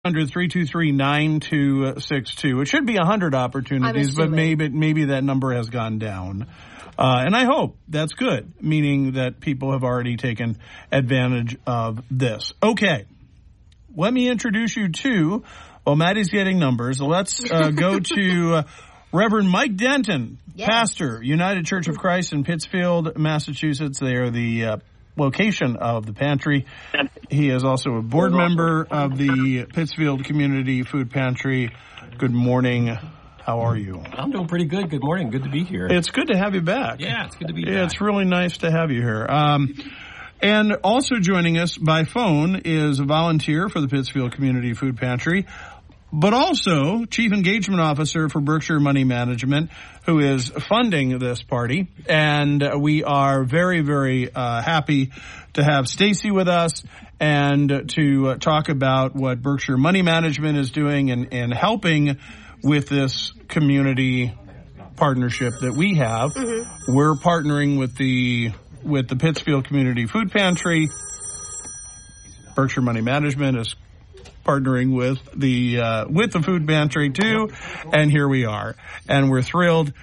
1-323-9262. It should be 100 opportunities, but maybe that number has gone down. And I hope that's good, meaning that people have already taken advantage of this. Okay, let me introduce you to, well, Maddie's getting numbers. Let's go to Reverend Mike Denton, pastor, United Church of Christ in Pittsfield, Massachusetts. They are the location of the pantry. He is also a board member of the Pittsfield Community Food Pantry. Good morning. How are you? I'm doing pretty good. Good morning. Good to be here. It's good to have you back. Yeah, it's good to be back. It's really nice to have you here. And also joining us by phone is a volunteer for the Pittsfield Community Food Pantry, but also Chief Engagement Officer for Berkshire Money Management, who is funding this party. And we are very, very happy to have Stacy with us and to talk about what Berkshire Money Management is doing and helping with this community partnership that we have. Mm-hmm. We're partnering with the Pittsfield Community Food Pantry. Berkshire Money Management is partnering with the food pantry too, and here we are, and we're thrilled.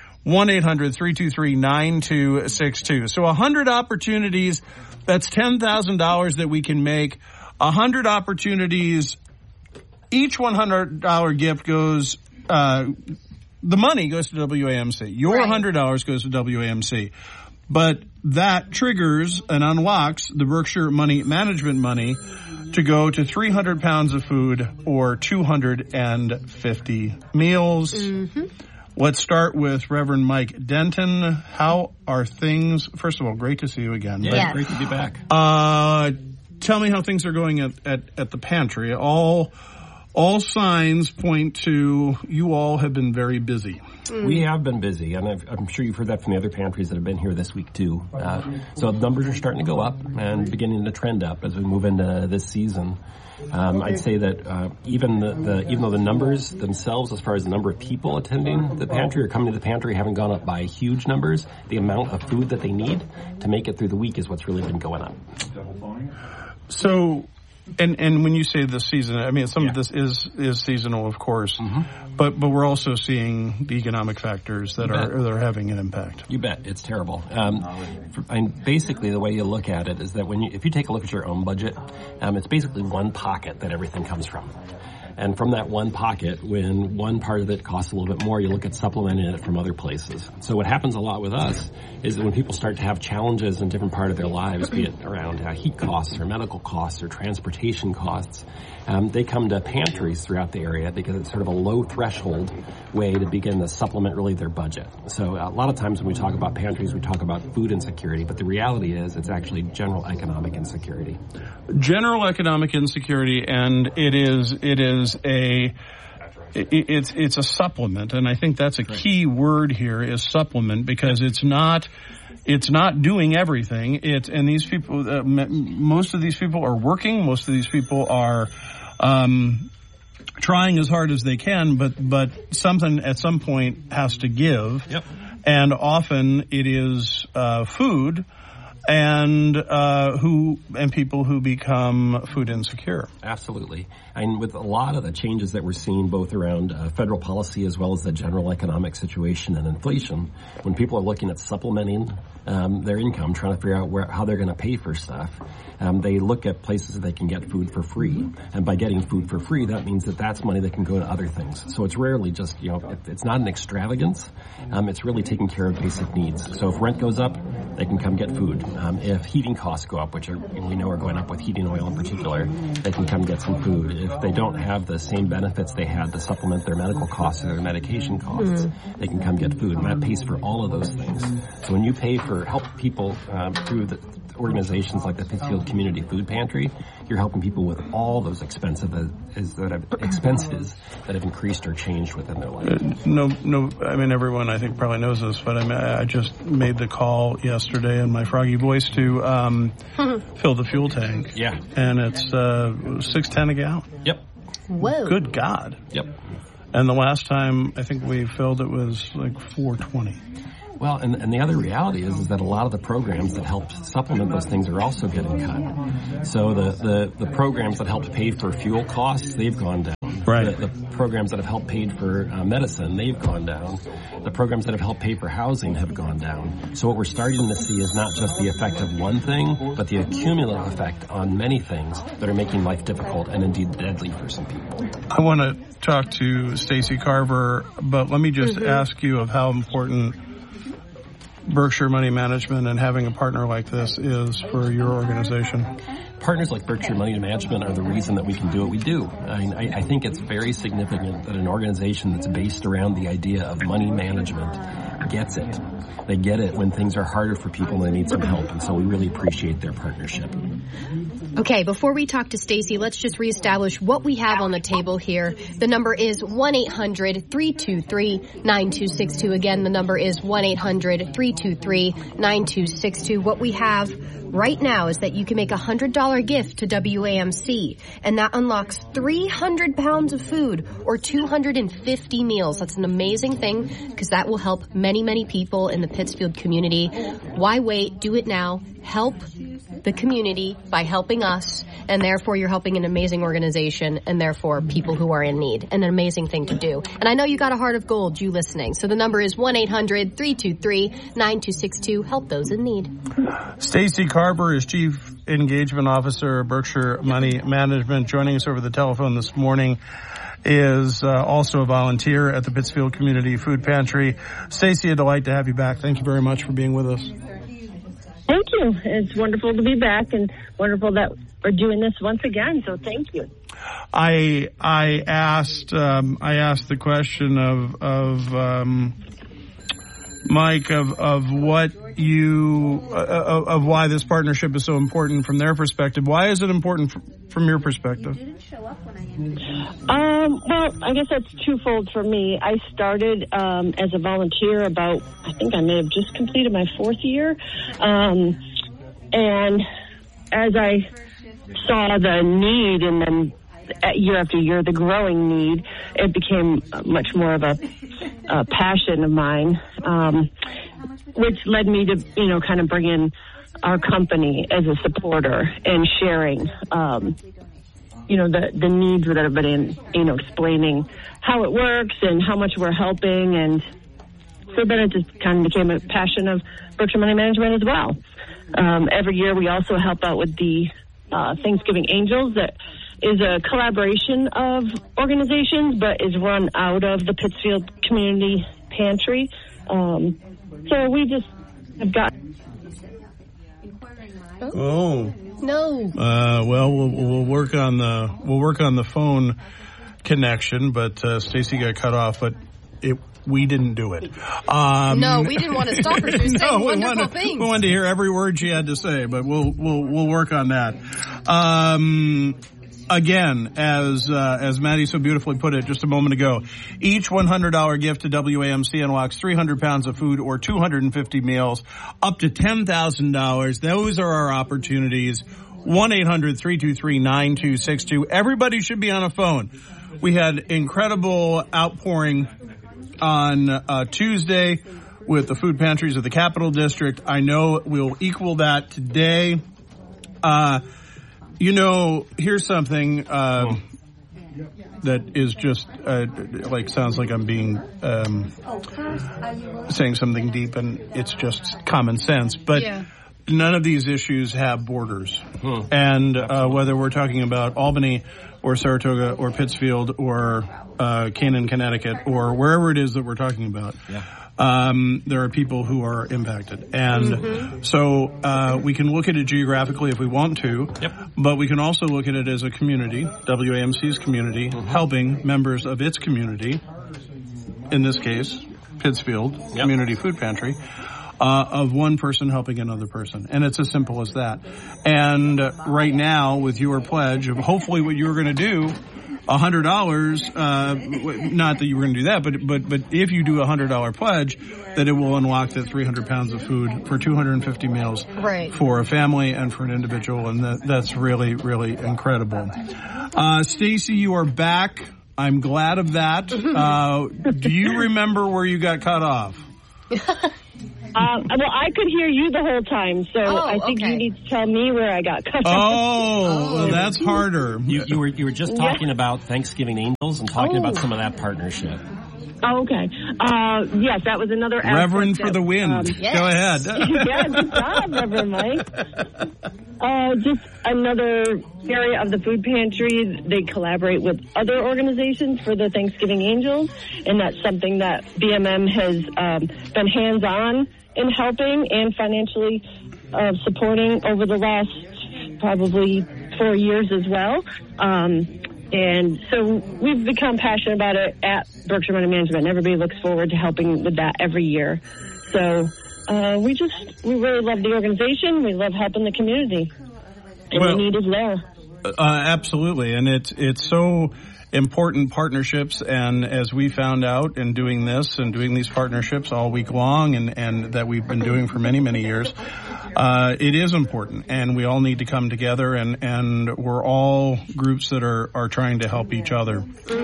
1-800-323-9262. So 100 opportunities. That's $10,000 that we can make. 100 opportunities. Each $100 gift goes. The money goes to WAMC. Your $100 goes to WAMC. But that triggers and unlocks the Berkshire Money Management money to go to 300 pounds of food or 250 meals. Mm-hmm. Let's start with Reverend Mike Denton. How are things? First of all, great to see you again. Yeah, great to be back. Tell me how things are going at the pantry. All signs point to you all have been very busy. We have been busy, and I'm sure you've heard that from the other pantries that have been here this week, too. So the numbers are starting to go up and beginning to trend up as we move into this season. I'd say that even though the numbers themselves, as far as the number of people attending the pantry or coming to the pantry, haven't gone up by huge numbers, the amount of food that they need to make it through the week is what's really been going up. So... And when you say this season, I mean, some of this is seasonal, of course, mm-hmm. but we're also seeing the economic factors that are having an impact. You bet. It's terrible. Basically, the way you look at it is that if you take a look at your own budget, it's basically one pocket that everything comes from. And from that one pocket, when one part of it costs a little bit more, you look at supplementing it from other places. So what happens a lot with us is that when people start to have challenges in different part of their lives, be it around heat costs or medical costs or transportation costs, they come to pantries throughout the area because it's sort of a low threshold way to begin to supplement really their budget. So a lot of times when we talk about pantries, we talk about food insecurity, but the reality is it's actually general economic insecurity. General economic insecurity, and it's a supplement, and I think that's a key word here is supplement, because it's not doing everything. And these people, most of these people are working. Most of these people are trying as hard as they can, but something at some point has to give. Yep. And often it is food. And people who become food insecure. Absolutely. And with a lot of the changes that we're seeing both around federal policy as well as the general economic situation and inflation, when people are looking at supplementing their income, trying to figure out how they're going to pay for stuff, they look at places that they can get food for free. And by getting food for free, that means that that's money that can go to other things. So it's rarely just, it's not an extravagance. It's really taking care of basic needs. So if rent goes up, they can come get food. If heating costs go up, which we know are going up with heating oil in particular, they can come get some food. If they don't have the same benefits they had to supplement their medical costs or their medication costs, they can come get food. And that pays for all of those things. So when you help people through the organizations like the Pittsfield Community Food Pantry, you're helping people with all those expenses that have increased or changed within their life. No, I mean, everyone I think probably knows this, but I just made the call yesterday in my froggy voice to fill the fuel tank. Yeah. And it's $6.10 a gallon. Yep. Whoa. Good God. Yep. And the last time I think we filled it was like $4.20. Well, and the other reality is that a lot of the programs that help supplement those things are also getting cut. So the programs that helped pay for fuel costs, they've gone down. Right. The programs that have helped pay for medicine, they've gone down. The programs that have helped pay for housing have gone down. So what we're starting to see is not just the effect of one thing, but the cumulative effect on many things that are making life difficult and indeed deadly for some people. I want to talk to Stacey Carver, but let me just ask you of how important Berkshire Money Management and having a partner like this is for your organization. Partners like Berkshire Money Management are the reason that we can do what we do. I think it's very significant that an organization that's based around the idea of money management gets it. They get it when things are harder for people and they need some help, and so we really appreciate their partnership. Okay, before we talk to Stacey, let's just reestablish what we have on the table here. The number is 1-800-323-9262. Again, the number is 1-800-323-9262. What we have right now is that you can make a $100 gift to WAMC, and that unlocks 300 pounds of food or 250 meals. That's an amazing thing because that will help many, many people in the Pittsfield community. Why wait? Do it now. Help the community by helping us, and therefore you're helping an amazing organization and therefore people who are in need. An amazing thing to do. And I know you got a heart of gold, you listening. So the number is 1-800-323-9262. Help those in need. Stacey Carver is Chief Engagement Officer of Berkshire Money Management. Joining us over the telephone this morning is also a volunteer at the Pittsfield Community Food Pantry. Stacey, a delight to have you back. Thank you very much for being with us. Thank you. It's wonderful to be back and wonderful that we're doing this once again. So thank you. I asked the question of Mike of what of why this partnership is so important from their perspective. Why is it important from your perspective? Well, I guess that's twofold for me. I started as a volunteer I think I may have just completed my 4th year. And as I saw the need and then year after year, the growing need, it became much more of a passion of mine, which led me to, kind of bring in our company as a supporter and sharing, the needs with everybody and, explaining how it works and how much we're helping. And so then it just kind of became a passion of Berkshire Money Management as well. Every year we also help out with the Thanksgiving Angels. That is a collaboration of organizations, but is run out of the Pittsfield Community Pantry. So we just have got... Oh. No. Well, we'll work on the phone connection, but Stacey got cut off, but we didn't do it. No, we didn't want to stop her. She was saying wonderful things. We wanted to hear every word she had to say, but we'll work on that. Again, as Maddie so beautifully put it just a moment ago, each $100 gift to WAMC unlocks 300 pounds of food or 250 meals, up to $10,000. Those are our opportunities. 1-800-323-9262. Everybody should be on a phone. We had incredible outpouring on Tuesday with the food pantries of the Capital District. I know we'll equal that today. Here's something that is just sounds like I'm being saying something deep, and it's just common sense. But none of these issues have borders, and whether we're talking about Albany or Saratoga or Pittsfield or Canaan, Connecticut, or wherever it is that we're talking about. There are people who are impacted. And so we can look at it geographically if we want to, but we can also look at it as a community, WAMC's community, helping members of its community, in this case, Pittsfield Community Food Pantry, of one person helping another person. And it's as simple as that. And right now, with your pledge of hopefully what you're going to do, $100, not that you were going to do that, but if you do a $100 pledge, that it will unlock that 300 pounds of food for 250 meals for a family and for an individual, and that's really, really incredible. Stacey, you are back. I'm glad of that. Do you remember where you got cut off? Well, I could hear you the whole time, so I think you need to tell me where I got cut off. Well, that's harder. You were just talking about Thanksgiving Angels and talking about some of that partnership. Oh, okay. Yes, that was another aspect. Reverend for the win. Yes. Go ahead. Yeah, good job, Reverend Mike. Just another area of the food pantry. They collaborate with other organizations for the Thanksgiving Angels, and that's something that BMM has been hands-on in helping and financially supporting over the last probably 4 years as well. And so we've become passionate about it at Berkshire Money Management, and everybody looks forward to helping with that every year. So we really love the organization. We love helping the community, and the need is there. Absolutely, and it's so important, partnerships, and as we found out in doing this and doing these partnerships all week long, and that we've been doing for many, many years, it is important, and we all need to come together, and we're all groups that are trying to help each other.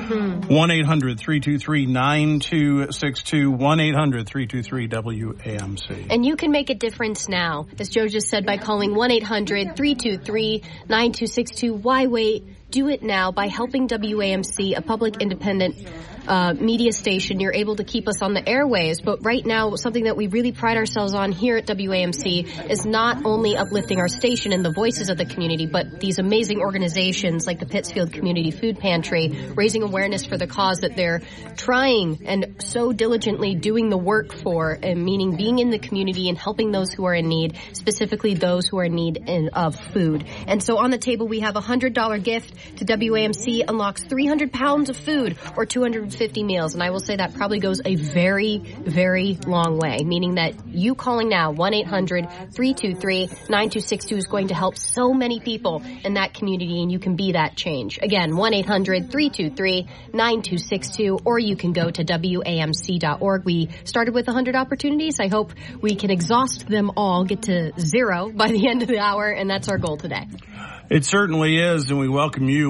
1-800-323-9262, 1-800-323-WAMC. And you can make a difference now, as Joe just said, by calling 1-800-323-9262. Why wait? Do it now by helping WAMC, a public independent media station. You're able to keep us on the airways. But right now, something that we really pride ourselves on here at WAMC is not only uplifting our station and the voices of the community, but these amazing organizations like the Pittsfield Community Food Pantry, raising awareness for the cause that they're trying and so diligently doing the work for, and meaning being in the community and helping those who are in need, specifically those who are in need of food. And so on the table, we have a $100 gift to WAMC, unlocks 300 pounds of food or 250 meals. And I will say that probably goes a very, very long way, meaning that you calling now, 1-800-323-9262 is going to help so many people in that community, and you can be that change. Again, 1-800-323-9262, or you can go to WAMC.org. We started with 100 opportunities. I hope we can exhaust them all, get to 0 by the end of the hour, and that's our goal today. It certainly is, and we welcome you,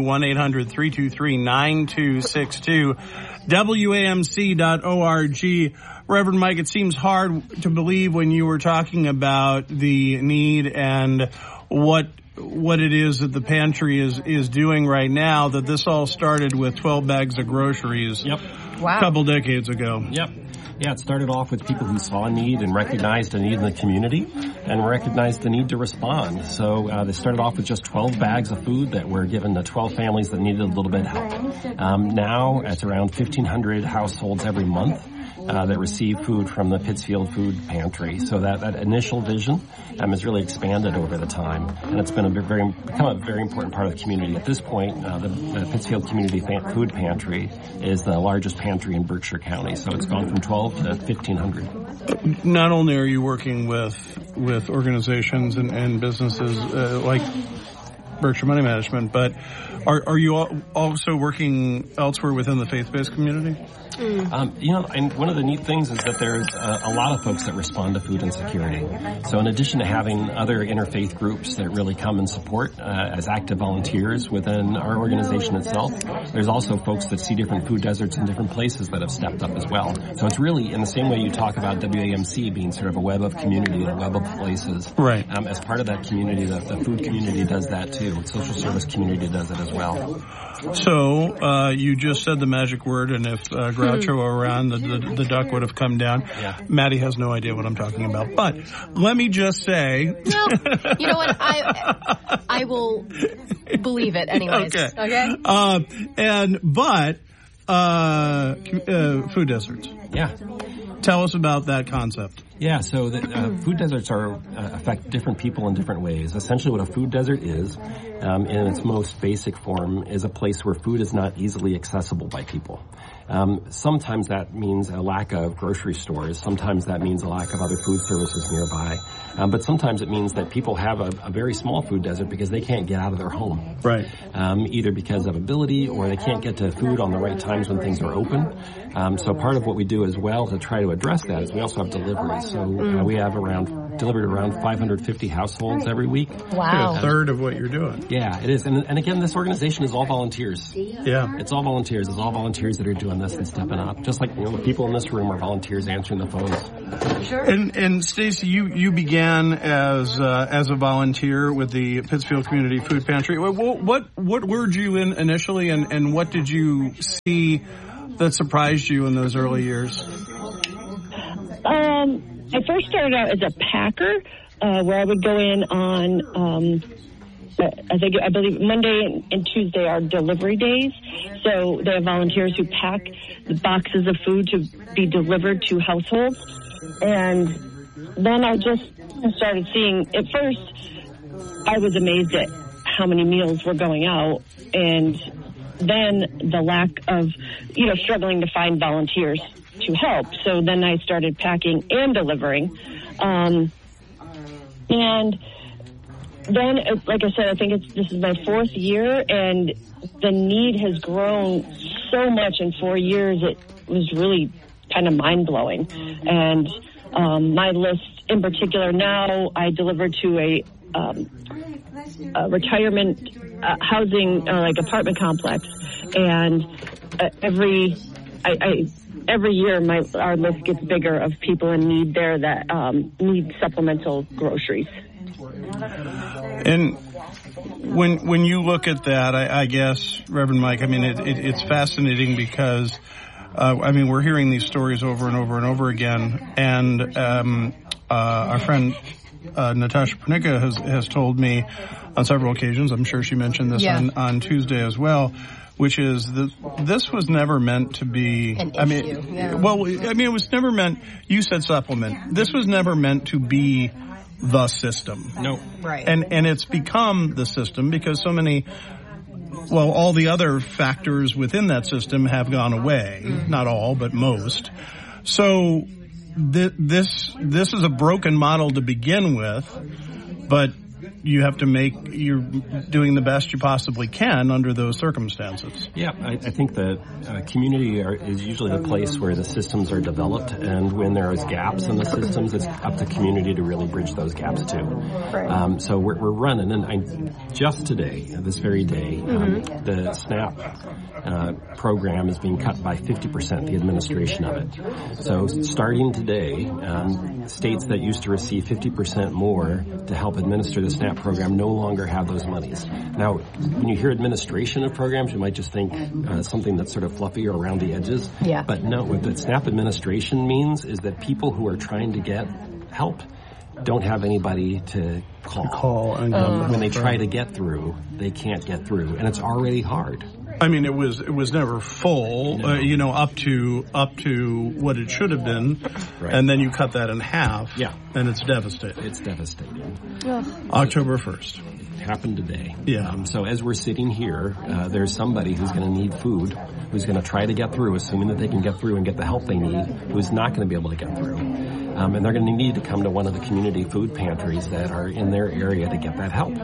1-800-323-9262, WAMC.org. Reverend Mike, it seems hard to believe when you were talking about the need and what it is that the pantry is doing right now, that this all started with 12 bags of groceries a couple decades ago. Yep. Yeah, it started off with people who saw a need and recognized a need in the community and recognized the need to respond. So they started off with just 12 bags of food that were given to 12 families that needed a little bit of help. Now it's around 1,500 households every month that receive food from the Pittsfield Food Pantry. So that initial vision has really expanded over the time, and it's been become a very important part of the community. At this point, the Pittsfield Community Food Pantry is the largest pantry in Berkshire County. So it's gone from 12 to 1,500. Not only are you working with organizations and businesses like Berkshire Money Management, but are you also working elsewhere within the faith-based community? And one of the neat things is that there's a lot of folks that respond to food insecurity. So in addition to having other interfaith groups that really come and support as active volunteers within our organization itself, there's also folks that see different food deserts in different places that have stepped up as well. So it's really in the same way you talk about WAMC being sort of a web of community and a web of places. Right. As part of that community, the food community does that too. The social service community does it as well. So you just said the magic word, and if Groucho were around, the duck would have come down. Yeah. Maddie has no idea what I'm talking about. But let me just say... No, you know what? I will believe it anyways. Okay? Food deserts. Yeah. Tell us about that concept. Yeah, so the food deserts affect different people in different ways. Essentially what a food desert is, in its most basic form, is a place where food is not easily accessible by people. Sometimes that means a lack of grocery stores. Sometimes that means a lack of other food services nearby. But sometimes it means that people have a very small food desert because they can't get out of their home. Right. Either because of ability or they can't get to food on the right times when things are open. So part of what we do as well to try to address that is we also have delivery. So we have around delivered around 550 households every week. Wow. A third of what you're doing. Yeah, it is. And again, this organization is all volunteers. Yeah. It's all volunteers. It's all volunteers that are doing this and stepping up. Just like, the people in this room are volunteers answering the phones. Sure. And Stacey, you began as a volunteer with the Pittsfield Community Food Pantry. What lured you in initially, and what did you see that surprised you in those early years? I first started out as a packer, where I would go in on, I believe Monday and Tuesday are delivery days. So they have volunteers who pack the boxes of food to be delivered to households. And then I just started seeing, at first, I was amazed at how many meals were going out, and then the lack of, struggling to find volunteers to help. So then I started packing and delivering. And then, like I said, I think this is my 4th year, and the need has grown so much in 4 years. It was really kind of mind-blowing. And my list in particular now, I deliver to a retirement housing, like apartment complex, and every year our list gets bigger of people in need there that need supplemental groceries. And when you look at that, I guess, Reverend Mike, it's fascinating because we're hearing these stories over and over and over again, and our friend Natasha Pernicka has told me on several occasions, I'm sure she mentioned this on Tuesday as well, which is that this was never meant to be an issue. It was never meant, you said supplement. This was never meant to be the system. No. Right. And it's become the system because so many, all the other factors within that system have gone away. Mm-hmm. Not all, but most. So this is a broken model to begin with, but you have to you're doing the best you possibly can under those circumstances. Yeah, I think the community is usually the place where the systems are developed, and when there is gaps in the systems, it's up to community to really bridge those gaps too. Right. So we're running, and just today, this very day, the SNAP program is being cut by 50%, the administration of it. So starting today, states that used to receive 50% more to help administer the SNAP program no longer have those monies. Now, when you hear administration of programs, you might just think something that's sort of fluffy or around the edges. Yeah. But no, what the SNAP administration means is that people who are trying to get help don't have anybody to call. And when they try to get through, they can't get through, and it's already hard. It was never full, No. up to what it should have been, right. And then you cut that in half, and it's devastating. It's devastating. October 1st. It happened today. Yeah. So as we're sitting here, there's somebody who's going to need food, who's going to try to get through, assuming that they can get through and get the help they need, who's not going to be able to get through. And they're going to need to come to one of the community food pantries that are in their area to get that help.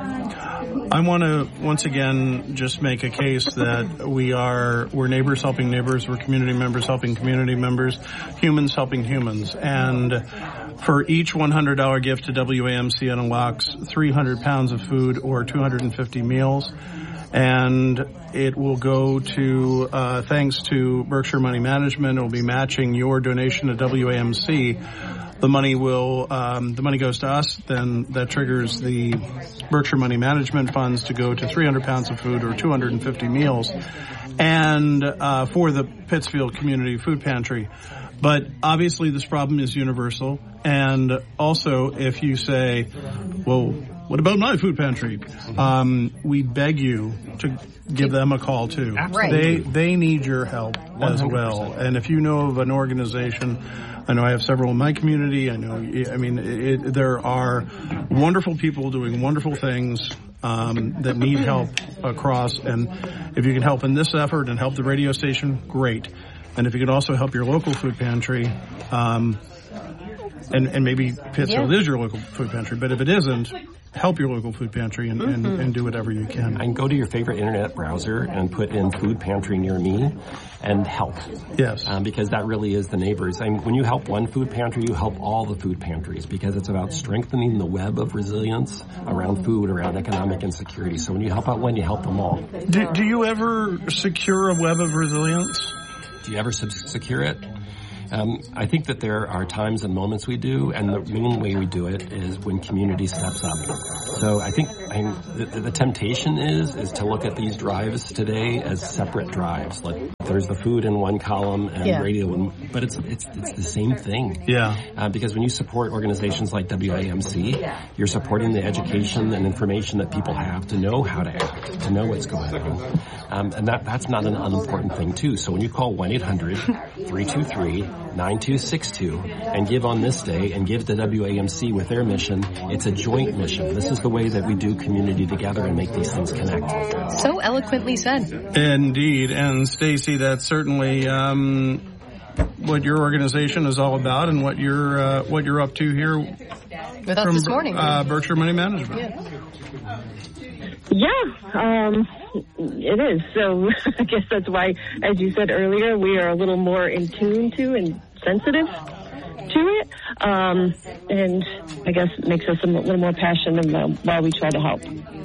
I want to once again just make a case that we're neighbors helping neighbors, we're community members helping community members, humans helping humans, and for each $100 gift to WAMC, it unlocks 300 pounds of food or 250 meals, and it will go to thanks to Berkshire Money Management. It will be matching your donation to WAMC. The money goes to us, then that triggers the Berkshire Money Management funds to go to 300 pounds of food or 250 meals, and for the Pittsfield Community Food Pantry. But obviously this problem is universal, and also if you say, well, what about my food pantry? We beg you to give them a call too. Absolutely. They need your help 100%. As well. And if you know of an organization, I know I have several in my community. There are wonderful people doing wonderful things that need help across. And if you can help in this effort and help the radio station, great. And if you can also help your local food pantry, and maybe Pittsfield is your local food pantry, but if it isn't, help your local food pantry and do whatever you can. And go to your favorite internet browser and put in food pantry near me and help. Yes. Because that really is the neighbors. When you help one food pantry, you help all the food pantries, because it's about strengthening the web of resilience around food, around economic insecurity. So when you help out one, you help them all. Do you ever secure a web of resilience? Do you ever secure it? I think that there are times and moments we do, and the main way we do it is when community steps up. So I think the temptation is to look at these drives today as separate drives. Like there's the food in one column and radio in, but it's the same thing. Yeah. Because when you support organizations like WAMC, you're supporting the education and information that people have to know how to act, to know what's going on. And that's not an unimportant thing too. So when you call 1-800-323-9262 and give on this day and give to WAMC with their mission, it's a joint mission. This is the way that we do community together and make these things connect. So eloquently said. Indeed. And Stacy, that's certainly what your organization is all about and what you're up to here with us this morning. Berkshire Money Management. Yeah, it is. So I guess that's why, as you said earlier, we are a little more in tune to and sensitive to it. And I guess it makes us a little more passionate while we try to help.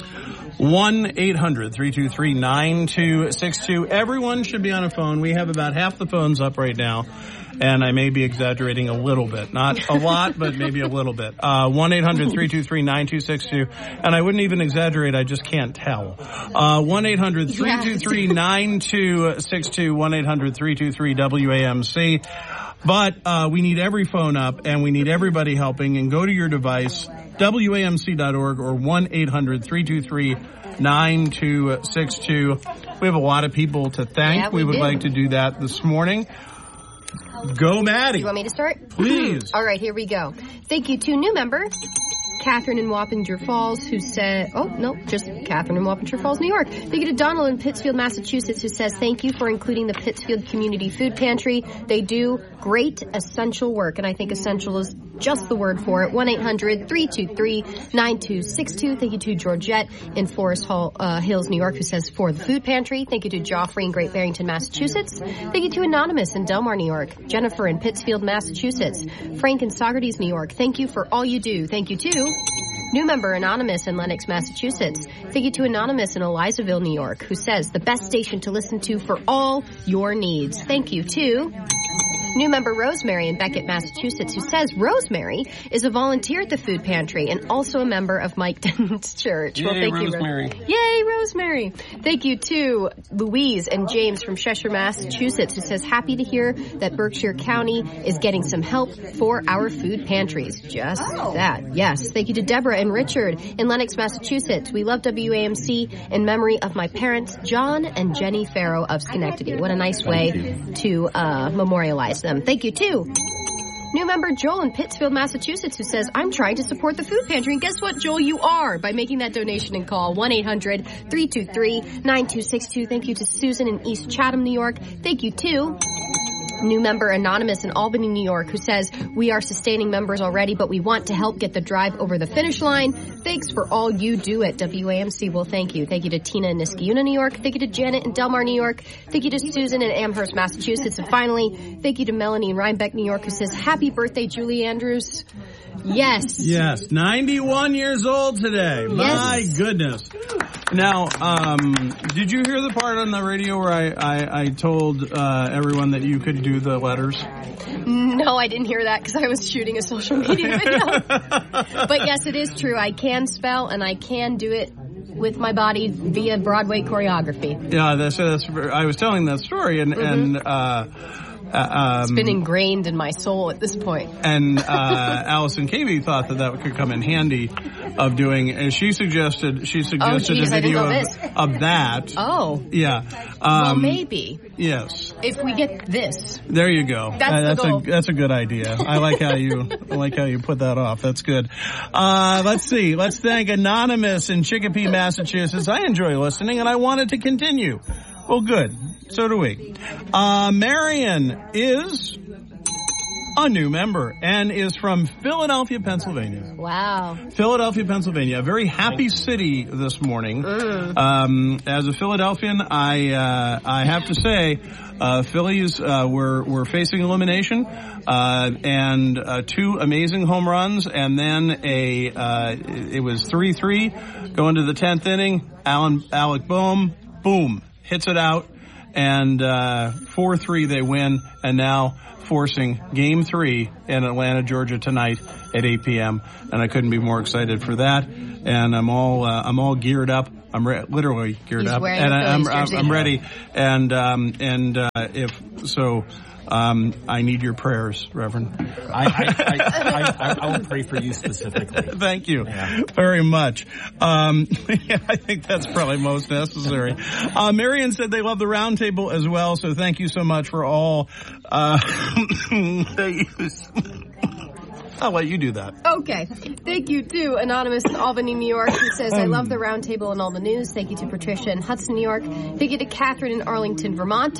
1-800-323-9262. Everyone should be on a phone. We have about half the phones up right now, and I may be exaggerating a little bit. Not a lot, but maybe a little bit. 1-800-323-9262. And I wouldn't even exaggerate, I just can't tell. 1-800-323-9262. 1-800-323-WAMC. But we need every phone up, and we need everybody helping. And go to your device, WAMC.org or 1-800-323-9262. We have a lot of people to thank. Yeah, we would do. like to do that this morning. Go, Maddie. You want me to start? Please. All right, here we go. Thank you to new member, Catherine in Wappinger Falls, who said, just Catherine in Wappinger Falls, New York. Thank you to Donald in Pittsfield, Massachusetts, who says, thank you for including the Pittsfield Community Food Pantry. They do great essential work, and I think essential is just the word for it. 1-800-323-9262. Thank you to Georgette in Forest Hills, New York, who says, for the food pantry. Thank you to Joffrey in Great Barrington, Massachusetts. Thank you to Anonymous in Delmar, New York. Jennifer in Pittsfield, Massachusetts. Frank in Saugerties, New York. Thank you for all you do. Thank you to new member Anonymous in Lenox, Massachusetts. Thank you to Anonymous in Elizaville, New York, who says, the best station to listen to for all your needs. Thank you to new member Rosemary in Beckett, Massachusetts, who says Rosemary is a volunteer at the food pantry and also a member of Mike Denton's church. Yay, Thank Rosemary. you. Yay, Rosemary. Thank you to Louise and James from Cheshire, Massachusetts, who says happy to hear that Berkshire County is getting some help for our food pantries. Just that. Yes. Thank you to Deborah and Richard in Lenox, Massachusetts. We love WAMC in memory of my parents, John and Jenny Farrow of Schenectady. What a nice way to memorialize them. Thank you, too. New member Joel in Pittsfield, Massachusetts, who says, I'm trying to support the food pantry. And guess what, Joel? You are by making that donation and call 1-800-323-9262. Thank you to Susan in East Chatham, New York. Thank you, too. New member Anonymous in Albany, New York, who says, we are sustaining members already, but we want to help get the drive over the finish line. Thanks for all you do at WAMC. Well, thank you. Thank you to Tina in Niskayuna, New York. Thank you to Janet in Delmar, New York. Thank you to Susan in Amherst, Massachusetts. And finally, thank you to Melanie in Rhinebeck, New York, who says, happy birthday, Julie Andrews. Yes. Yes, 91 years old today. Yes. My goodness. Now, did you hear the part on the radio where I told everyone that you could do the letters? No, I didn't hear that because I was shooting a social media video. But yes, it is true. I can spell and I can do it with my body via Broadway choreography. Yeah, that's I was telling that story and it's been ingrained in my soul at this point. And Allison Cavey thought that could come in handy of doing, and she suggested a video of that. Oh. Yeah. Well, maybe. Yes. If we get this. There you go. That's the goal. That's a good idea. I like how you put that off. That's good. Let's see. Let's thank Anonymous in Chicopee, Massachusetts. I enjoy listening and I want it to continue. Well, good. So do we. Marion is a new member, and is from Philadelphia, Pennsylvania. Wow. Philadelphia, Pennsylvania, a very happy city this morning. As a Philadelphian, I have to say, Phillies were facing elimination, and 2 amazing home runs, and then it was 3-3 going to the 10th inning. Alec Bohm, boom, hits it out, and 4-3 they win, and now forcing Game 3 in Atlanta, Georgia tonight at 8 p.m. And I couldn't be more excited for that. And I'm all geared up. I'm literally geared up, and I'm ready. And if so, I need your prayers, Reverend. I will pray for you specifically. Thank you very much. I think that's probably most necessary. Marion said they love the roundtable as well, so thank you so much for all. I'll let you do that. Okay. Thank you to Anonymous in Albany, New York, who says, I love the roundtable and all the news. Thank you to Patricia in Hudson, New York. Thank you to Catherine in Arlington, Vermont.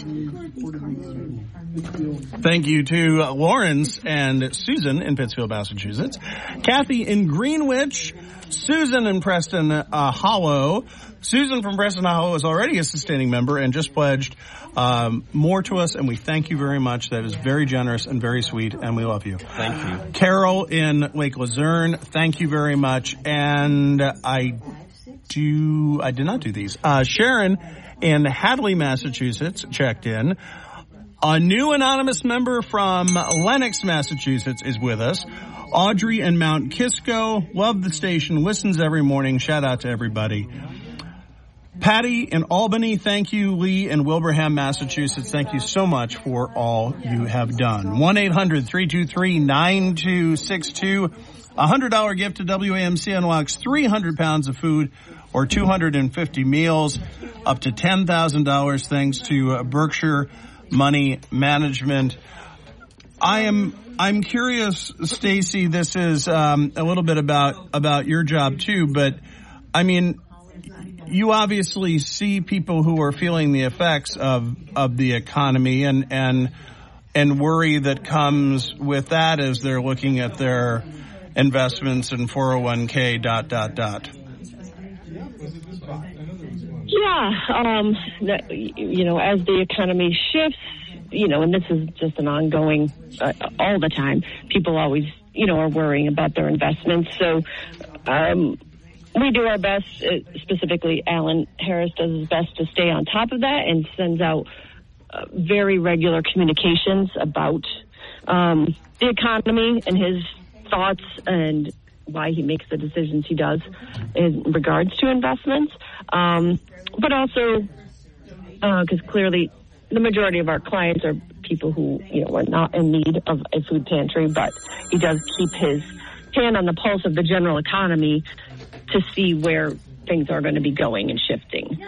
Thank you to Lawrence and Susan in Pittsfield, Massachusetts. Kathy in Greenwich. Susan in Preston Hollow. Susan from Preston Hollow is already a sustaining member and just pledged more to us, and we thank you very much. That is very generous and very sweet, and we love you. Thank you. Carol in Lake Luzerne, thank you very much. And I did not do these. Sharon in Hadley, Massachusetts checked in. A new anonymous member from Lenox, Massachusetts is with us. Audrey in Mount Kisco, love the station, listens every morning. Shout out to everybody. Patty in Albany, thank you. Lee in Wilbraham, Massachusetts, thank you so much for all you have done. 1-800-323-9262. $100 gift to WAMC unlocks 300 pounds of food or 250 meals, up to $10,000 thanks to Berkshire Money Management. I'm curious, Stacy, this is a little bit about your job too, but I mean, you obviously see people who are feeling the effects of the economy and worry that comes with that as they're looking at their investments in 401k ... Yeah, as the economy shifts, and this is just an ongoing, all the time, people always, are worrying about their investments. So, we do our best, specifically Alan Harris does his best to stay on top of that and sends out very regular communications about the economy and his thoughts and why he makes the decisions he does in regards to investments. But also, because clearly the majority of our clients are people who, are not in need of a food pantry, but he does keep his hand on the pulse of the general economy to see where things are going to be going and shifting.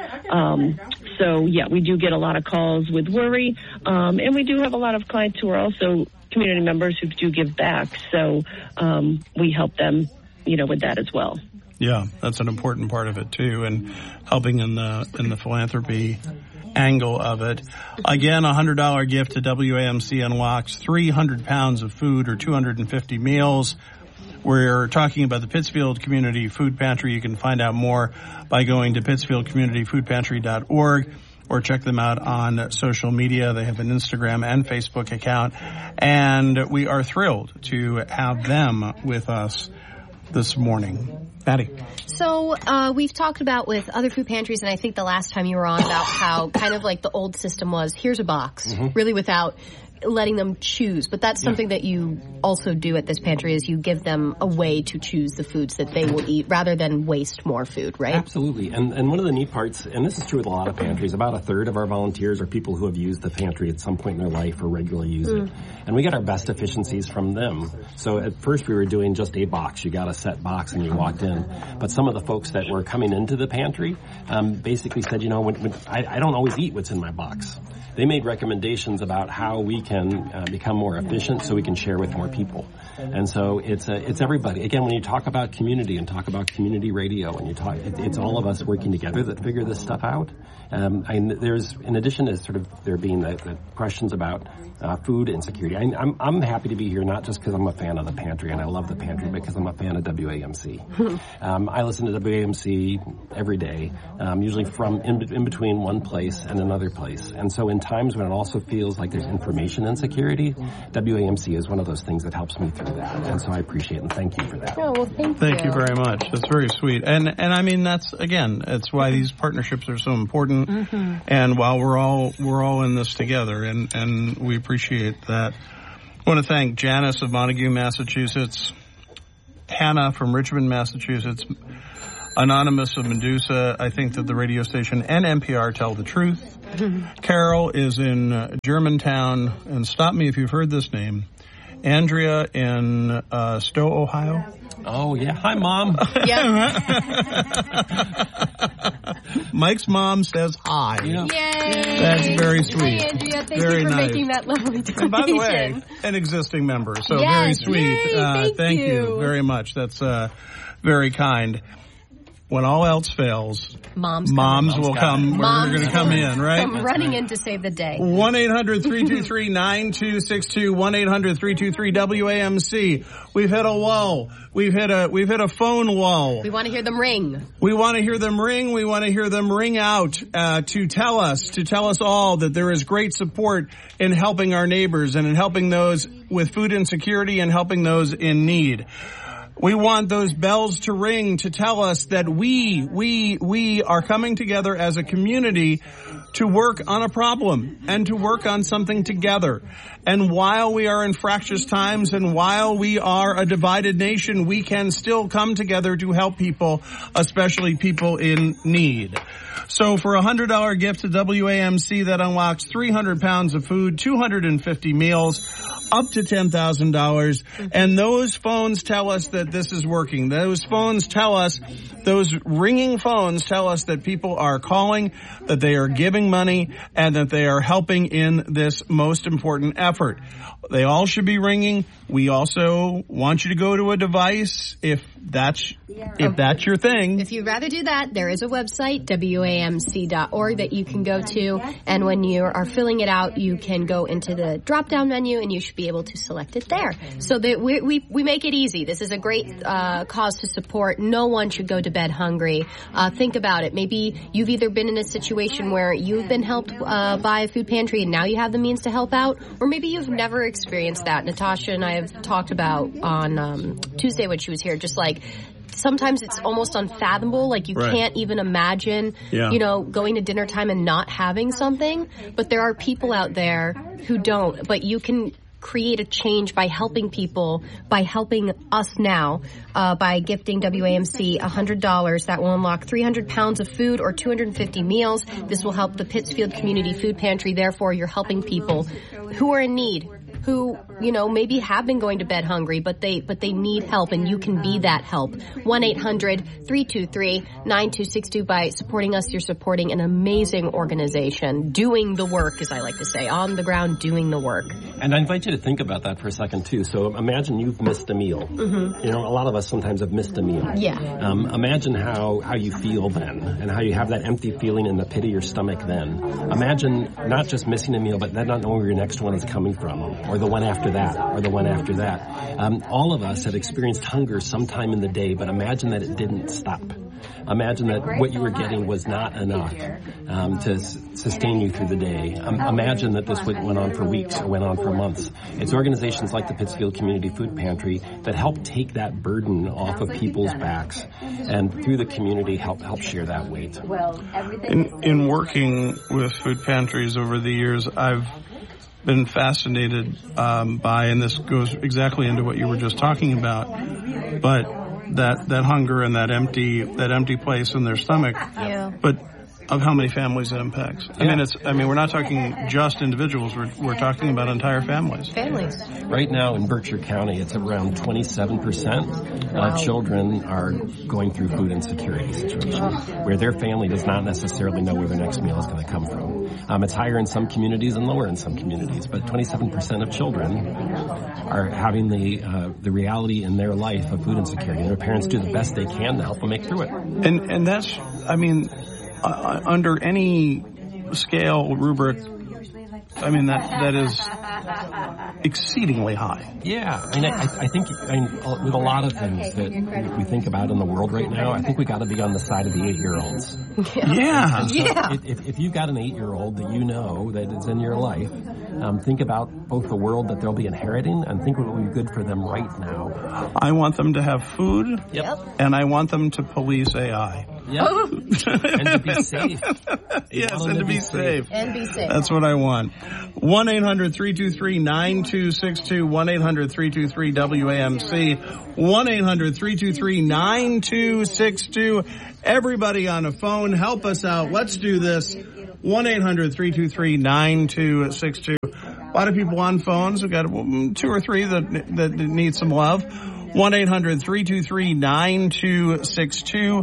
We do get a lot of calls with worry, and we do have a lot of clients who are also community members who do give back. So we help them, with that as well. Yeah, that's an important part of it too, and helping in the philanthropy angle of it. Again, $100 gift to WAMC unlocks 300 pounds of food or 250 meals. We're talking about the Pittsfield Community Food Pantry. You can find out more by going to pittsfieldcommunityfoodpantry.org or check them out on social media. They have an Instagram and Facebook account, and we are thrilled to have them with us this morning. Patty. So we've talked about with other food pantries, and I think the last time you were on about how kind of like the old system was, here's a box, really without letting them choose. But that's something that you also do at this pantry is you give them a way to choose the foods that they will eat rather than waste more food, right? Absolutely. And one of the neat parts, and this is true with a lot of pantries, about a third of our volunteers are people who have used the pantry at some point in their life or regularly use it. And we get our best efficiencies from them. So at first we were doing just a box. You got a set box and you walked in. But some of the folks that were coming into the pantry basically said, I don't always eat what's in my box. they made recommendations about how we can become more efficient so we can share with more people. And so it's everybody. Again, when you talk about community and talk about community radio, and it's all of us working together that figure this stuff out. There's, in addition to sort of there being the questions about food insecurity, I'm happy to be here not just because I'm a fan of the pantry and I love the pantry, but because I'm a fan of WAMC. I listen to WAMC every day, usually from in between one place and another place. And so in times when it also feels like there's information insecurity, WAMC is one of those things that helps me through that. And so I appreciate it and thank you for that. Oh, well, Thank you very much. That's very sweet. And I mean, that's why these partnerships are so important. Mm-hmm. And while we're all in this together, and we appreciate that. I want to thank Janice of Montague, Massachusetts, Hannah from Richmond, Massachusetts, Anonymous of Medusa. I think that the radio station and NPR tell the truth. Mm-hmm. Carol is in Germantown, and stop me if you've heard this name. Andrea in Stowe, Ohio. Oh, yeah. Hi, Mom. Yeah. Mike's mom says hi. Yeah. Yay! That's very sweet. Hi, Andrea. Thank very you for nice. making that lovely donation. And by the way, an existing member. So yes. very sweet. Yay, thank you very much. That's very kind. When all else fails, moms will come. We're going to come in, right? Come running in to save the day. 1-800-323-9262. 1-800-323-WAMC. We've hit a lull. We've hit a phone lull. We want to hear them ring. We want to hear them ring. We want to hear them ring out to tell us all that there is great support in helping our neighbors and in helping those with food insecurity and helping those in need. We want those bells to ring to tell us that we are coming together as a community to work on a problem and to work on something together. And while we are in fractious times and while we are a divided nation, we can still come together to help people, especially people in need. So for a $100 gift to WAMC that unlocks 300 pounds of food, 250 meals, up to $10,000. And those phones tell us that this is working. Those ringing phones tell us that people are calling, that they are giving money, and that they are helping in this most important effort. They all should be ringing. We also want you to go to a device if that's your thing. If you'd rather do that, there is a website, WAMC.org, that you can go to. And when you are filling it out, you can go into the drop-down menu, and you should be able to select it there. So that we make it easy. This is a great cause to support. No one should go to bed hungry. Think about it. Maybe you've either been in a situation where you've been helped by a food pantry, and now you have the means to help out, or maybe you've never experienced that. Natasha and I have talked about on Tuesday when she was here, just like sometimes it's almost unfathomable. Like you can't even imagine, going to dinner time and not having something. But there are people out there who don't. But you can create a change by helping people, by helping us now, by gifting WAMC $100 that will unlock 300 pounds of food or 250 meals. This will help the Pittsfield Community Food Pantry. Therefore, you're helping people who are in need, who, maybe have been going to bed hungry, but they need help, and you can be that help. 1-800-323-9262. By supporting us, you're supporting an amazing organization doing the work, as I like to say, on the ground doing the work. And I invite you to think about that for a second, too. So imagine you've missed a meal. Mm-hmm. A lot of us sometimes have missed a meal. Yeah. Imagine how you feel then, and how you have that empty feeling in the pit of your stomach then. Imagine not just missing a meal, but then not knowing where your next one is coming from, or the one after that, or the one after that. All of us have experienced hunger sometime in the day, but imagine that it didn't stop. Imagine that what you were getting was not enough to sustain you through the day. Imagine that this went on for weeks or went on for months. It's organizations like the Pittsfield Community Food Pantry that help take that burden off of people's backs, and through the community help share that weight. In working with food pantries over the years, I've been fascinated by, and this goes exactly into what you were just talking about, but that hunger and that empty place in their stomach. Yeah. But of how many families it impacts. Yeah. I mean, we're not talking just individuals. We're talking about entire families. Families. Right now in Berkshire County, it's around 27% of children are going through food insecurity situations, where their family does not necessarily know where their next meal is going to come from. It's higher in some communities and lower in some communities, but 27% of children are having the reality in their life of food insecurity. Their parents do the best they can to help them make through it. And that's, I mean, under any scale rubric, I mean, that is exceedingly high. Yeah, I mean, I think with a lot of things that we think about in the world right now, I think we got to be on the side of the 8-year-olds. Yeah. So if you've got an 8-year-old that you know that is in your life, think about both the world that they'll be inheriting and think what will be good for them right now. I want them to have food. Yep. And I want them to police AI. Yep. And to be safe. Yes, and to be safe. And be safe. That's what I want. 1-800-323-9262. 1-800-323-WAMC. 1-800-323-9262. Everybody on the phone, help us out. Let's do this. 1-800-323-9262. A lot of people on phones. We've got 2 or 3 that need some love. 1-800-323-9262.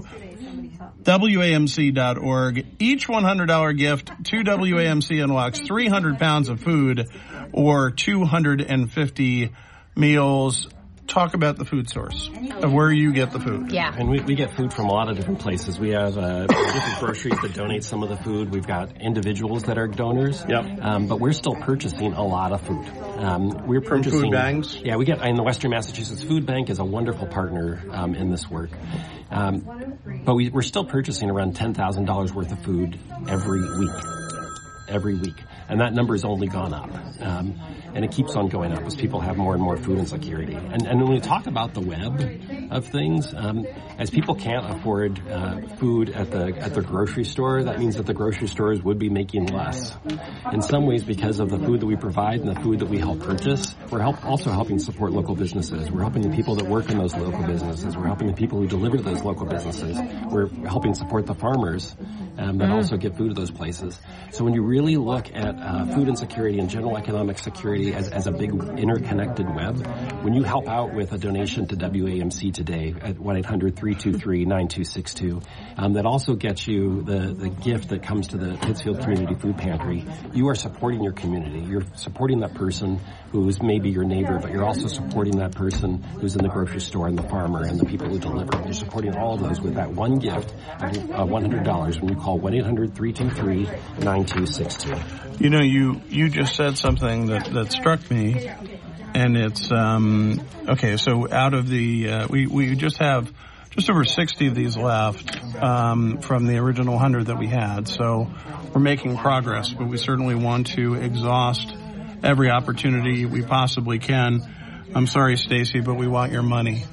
WAMC.org. Each $100 gift to WAMC unlocks 300 pounds of food or 250 meals. Talk about the food source of where you get the food. Yeah. And we get food from a lot of different places. We have different groceries that donate some of the food. We've got individuals that are donors. Yep. But we're still purchasing a lot of food. We're purchasing food banks. Yeah, we get in the Western Massachusetts Food Bank is a wonderful partner in this work. But we're still purchasing around $10,000 worth of food every week. And that number has only gone up. And it keeps on going up as people have more and more food insecurity. And when we talk about the web of things, as people can't afford food at the grocery store, that means that the grocery stores would be making less. In some ways, because of the food that we provide and the food that we help purchase, we're also helping support local businesses. We're helping the people that work in those local businesses. We're helping the people who deliver to those local businesses. We're helping support the farmers that also get food to those places. So when you really look at food insecurity and general economic security as a big interconnected web, when you help out with a donation to WAMC today at 1-800-323-9262, that also gets you the gift that comes to the Pittsfield Community Food Pantry, you are supporting your community. You're supporting that person who's maybe your neighbor, but you're also supporting that person who's in the grocery store and the farmer and the people who deliver. You're supporting all of those with that one gift of $100 when you call 1-800-323-9262. You know, you just said something that struck me, and it's okay. So out of the we just have just over 60 of these left from the original 100 that we had. So we're making progress, but we certainly want to exhaust every opportunity we possibly can. I'm sorry, Stacy, but we want your money.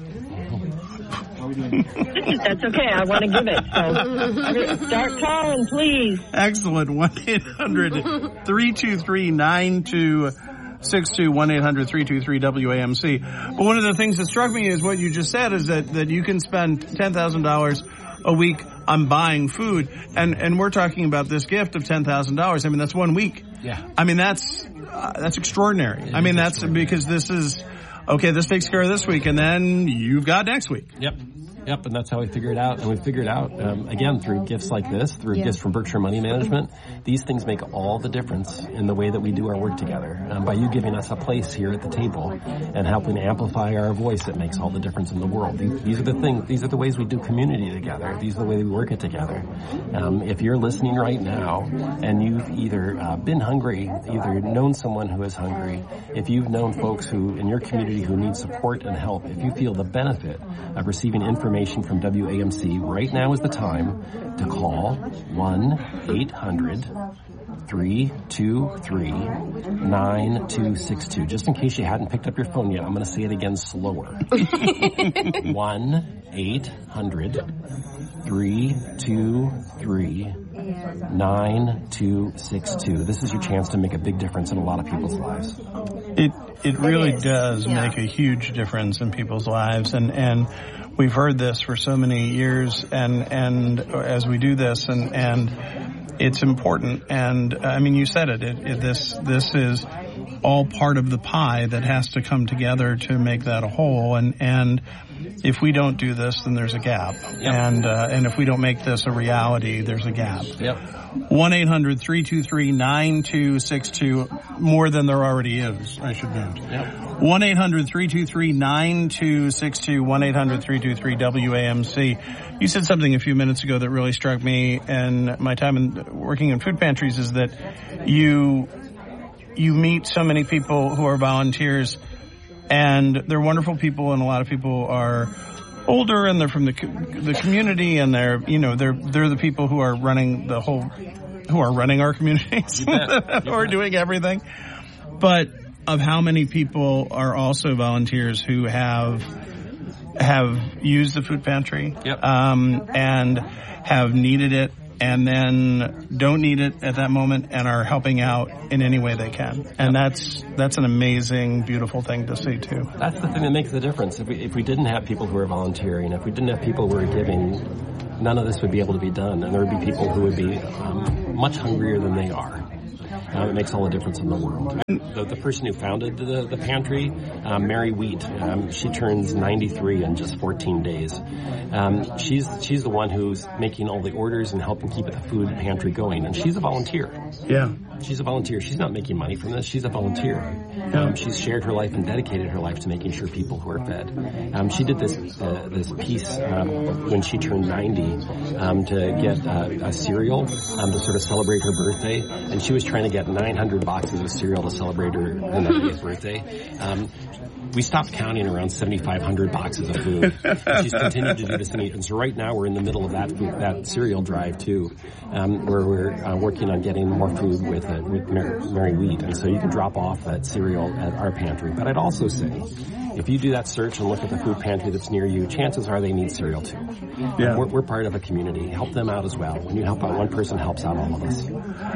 That's okay. I want to give it. So start calling, please. Excellent. 1-800-323-9262. 1-800-323-WAMC. But one of the things that struck me is what you just said is that you can spend $10,000 a week on buying food. And we're talking about this gift of $10,000. I mean, that's 1 week. Yeah. I mean, that's extraordinary. I mean, that's because this is, okay, this takes care of this week, and then you've got next week. Yep, and that's how we figure it out. And we figured out, again, through gifts like this, through gifts from Berkshire Money Management, these things make all the difference in the way that we do our work together. By you giving us a place here at the table and helping amplify our voice, it makes all the difference in the world. These are the things, these are the ways we do community together. These are the way we work it together. If you're listening right now and you've either been hungry, either known someone who is hungry, if you've known folks who in your community who need support and help, if you feel the benefit of receiving information from WAMC, right now is the time to call 1-800-323-9262. Just in case you hadn't picked up your phone yet, I'm going to say it again slower. 1-800-323-9262. This is your chance to make a big difference in a lot of people's lives. It really does make a huge difference in people's lives, and we've heard this for so many years, and as we do this, and it's important. And I mean, you said it. This is all part of the pie that has to come together to make that a whole. And if we don't do this, then there's a gap. Yep. And if we don't make this a reality, there's a gap. Yep. 1-800-323-9262, more than there already is, I should mention. Yep. 1-800-323-9262, 1-800-323-WAMC. You said something a few minutes ago that really struck me, and my time working in food pantries is that you meet so many people who are volunteers, and they're wonderful people, and a lot of people are older, and they're from the community, and they're the people who are running our communities, who are doing everything. But of how many people are also volunteers who have used the food pantry, and have needed it, and then don't need it at that moment, and are helping out in any way they can. And that's an amazing, beautiful thing to see too. That's the thing that makes the difference. If we didn't have people who are volunteering, if we didn't have people who are giving, none of this would be able to be done, and there would be people who would be much hungrier than they are. It makes all the difference in the world. The person who founded the pantry, Mary Wheat, she turns 93 in just 14 days. She's the one who's making all the orders and helping keep the food pantry going, and she's a volunteer. Yeah. She's a volunteer. She's not making money from this. She's a volunteer. She's shared her life and dedicated her life to making sure people who are fed. She did this piece when she turned 90 to get a cereal to sort of celebrate her birthday, and she was trying to get 900 boxes of cereal to celebrate her 90th birthday. We stopped counting around 7,500 boxes of food. She's continued to do this, and so right now we're in the middle of that cereal drive too, where we're working on getting more food with Mary Wheat, and so you can drop off that cereal at our pantry. But I'd also say, if you do that search and look at the food pantry that's near you, chances are they need cereal too. Yeah. We're part of a community. Help them out as well. When you help out one person, helps out all of us.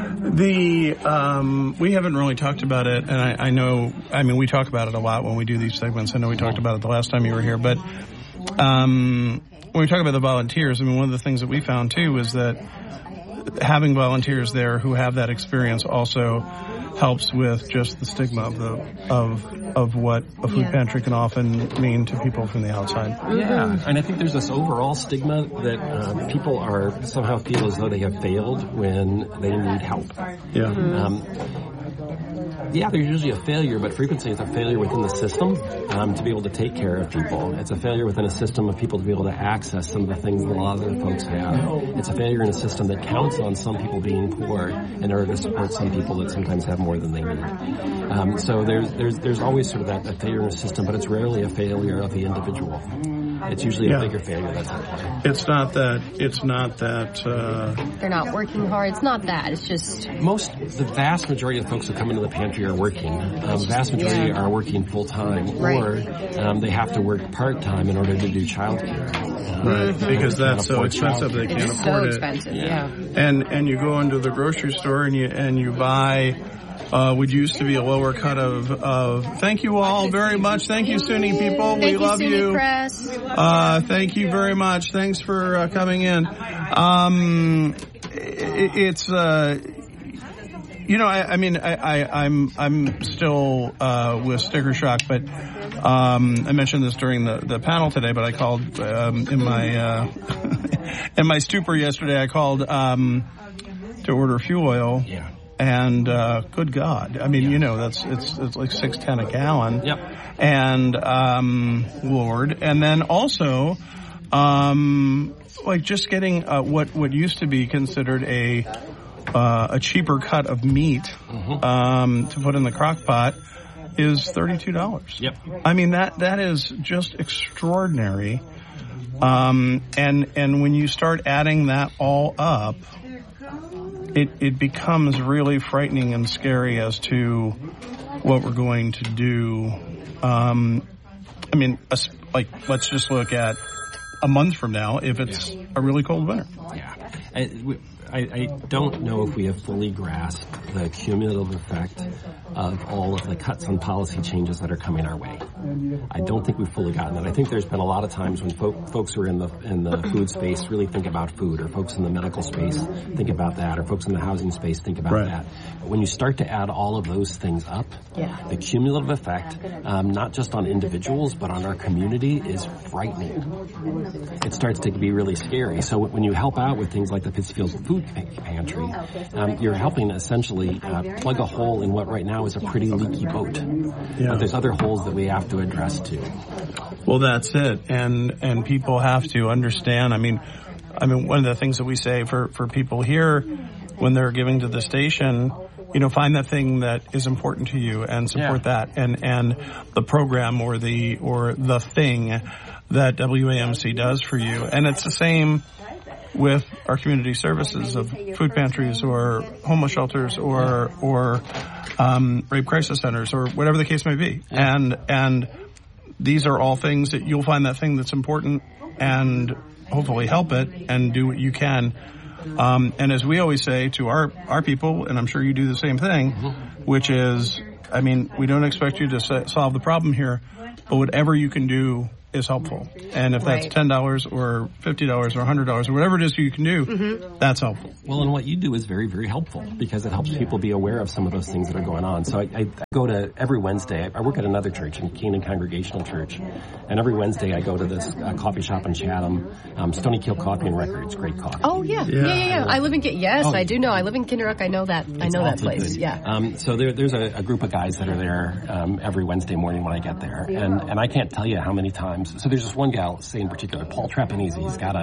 We haven't really talked about it, and I know, we talk about it a lot when we do these segments. I know we talked about it the last time you were here, but when we talk about the volunteers, one of the things that we found too is that having volunteers there who have that experience also helps with just the stigma of what a food pantry can often mean to people from the outside. Yeah, and I think there's this overall stigma that people are somehow feel as though they have failed when they need help. Yeah. There's usually a failure, but frequently it's a failure within the system to be able to take care of people. It's a failure within a system of people to be able to access some of the things that a lot of other folks have. It's a failure in a system that counts on some people being poor in order to support some people that sometimes have more than they need. So there's always sort of that failure in a system, but it's rarely a failure of the individual. It's usually a bigger failure that's at play. It's not that they're not working hard. It's not that. It's just the vast majority of folks who come into the pantry are working. The vast majority are working full time, or they have to work part time in order to do childcare. Right, because that's so expensive they can't afford it. It's so expensive, yeah. And you go into the grocery store and you buy what used to be a lower cut of thank you all very much. Thank you, SUNY people. We love you. Press. Thank you very much. Thanks for coming in. It's I'm still with sticker shock, but I mentioned this during the panel today, but I called in my in my stupor yesterday. I called to order fuel oil. Yeah. And good God, that's it's like $6.10 a gallon. Yep. And Lord, and then also just getting what used to be considered a cheaper cut of meat to put in the crock pot is $32. Yep. That is just extraordinary. And when you start adding that all up, it becomes really frightening and scary as to what we're going to do. Let's just look at a month from now if it's a really cold winter. Yeah. I don't know if we have fully grasped the cumulative effect of all of the cuts and policy changes that are coming our way. I don't think we've fully gotten it. I think there's been a lot of times when folks who are in the food space really think about food, or folks in the medical space think about that, or folks in the housing space think about that. But when you start to add all of those things up, the cumulative effect, not just on individuals, but on our community is frightening. It starts to be really scary. So when you help out with things like the Pittsfield Food Pantry, you're helping essentially plug a hole in what right now is a pretty leaky boat. But there's other holes that we have to address too. Well, that's it. And people have to understand. I mean, one of the things that we say for people here when they're giving to the station, find that thing that is important to you and support that, and the program or the thing that WAMC does for you. And it's the same with our community services of food pantries or homeless shelters or rape crisis centers or whatever the case may be. And these are all things that you'll find that thing that's important and hopefully help it and do what you can. And as we always say to our people, and I'm sure you do the same thing, which is, we don't expect you to solve the problem here, but whatever you can do is helpful. And if that's $10 or $50 or $100 or whatever it is you can do, that's helpful. Well, and what you do is very, very helpful because it helps people be aware of some of those things that are going on. So I go to every Wednesday. I work at another church, in Canaan Congregational Church, and every Wednesday I go to this coffee shop in Chatham, Stony Kill Coffee and Records. Great coffee. Oh yeah. I live in I do know. I live in Kinneruck. I know that. I know that place. Good. Yeah. So there's a group of guys that are there every Wednesday morning when I get there, and I can't tell you how many times. So there's this one gal, say in particular, Paul Trapanese. He's got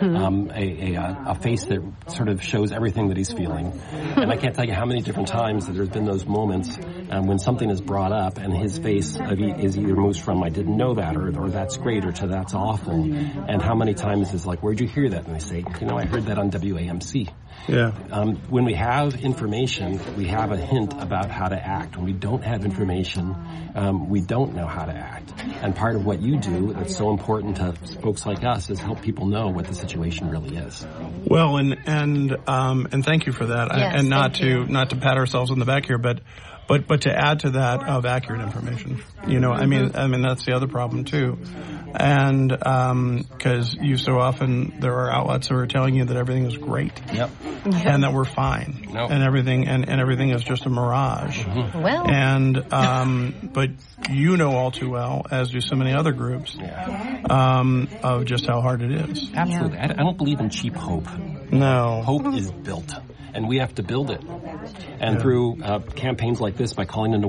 a face that sort of shows everything that he's feeling, and I can't tell you how many different times that there's been those moments when something is brought up and his face is either moves from I didn't know that or that's great or to that's awful, and how many times is like, where'd you hear that? And they say, I heard that on WAMC. Yeah. When we have information, we have a hint about how to act. When we don't have information, we don't know how to act. And part of what you do that's so important to folks like us is help people know what the situation really is. Well, and thank you for that. Yes, and not to pat ourselves on the back here, but to add to that of accurate information. That's the other problem too. And because you so often there are outlets who are telling you that everything is great. Yep. And that we're fine. Nope. And everything is just a mirage. Well. And but all too well, as do so many other groups, of just how hard it is. Absolutely. I don't believe in cheap hope. No. Hope is built. And we have to build it. And through campaigns like this, by calling into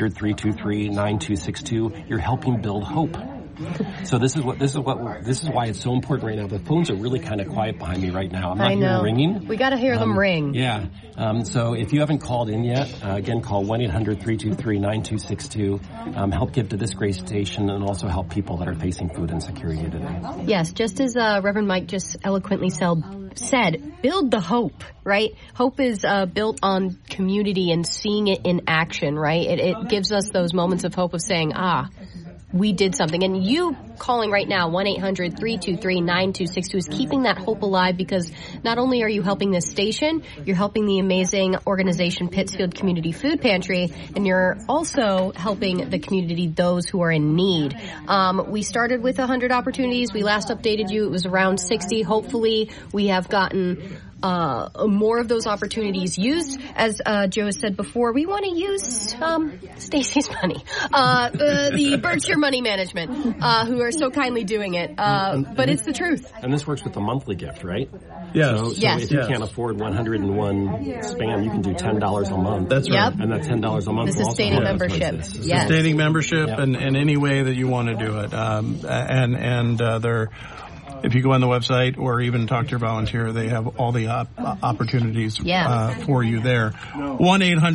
1-800-323-9262, you're helping build hope. So this is why it's so important right now. The phones are really kind of quiet behind me right now. I'm not hearing ringing. We got to hear them ring. Yeah. So if you haven't called in yet, again, call 1-800-323-9262. Help give to this great station and also help people that are facing food insecurity today. Yes, just as Reverend Mike just eloquently said, build the hope, right? Hope is built on community and seeing it in action, right? It gives us those moments of hope of saying, we did something. And you calling right now, 1-800-323-9262, is keeping that hope alive, because not only are you helping this station, you're helping the amazing organization Pittsfield Community Food Pantry, and you're also helping the community, those who are in need. We started with 100 opportunities. We last updated you. It was around 60. Hopefully we have gotten more of those opportunities used. As Joe said before, we want to use Stacy's money, the Berkshire Money Management, who are so kindly doing it. But it's the truth. And this works with the monthly gift, right? Yes. So if you can't afford 101 spam, you can do $10 a month. That's right. And that $10 a month the sustaining membership. Yes. Sustaining membership, and any way that you want to do it. They're, if you go on the website or even talk to your volunteer, they have all the opportunities for you there.